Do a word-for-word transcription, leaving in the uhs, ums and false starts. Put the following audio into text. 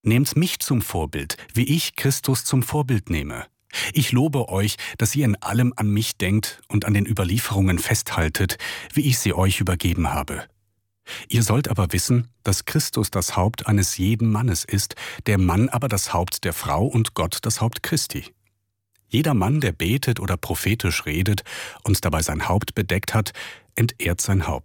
Nehmt mich zum Vorbild, wie ich Christus zum Vorbild nehme. Ich lobe euch, dass ihr in allem an mich denkt und an den Überlieferungen festhaltet, wie ich sie euch übergeben habe. Ihr sollt aber wissen, dass Christus das Haupt eines jeden Mannes ist, der Mann aber das Haupt der Frau und Gott das Haupt Christi. Jeder Mann, der betet oder prophetisch redet und dabei sein Haupt bedeckt hat, entehrt sein Haupt.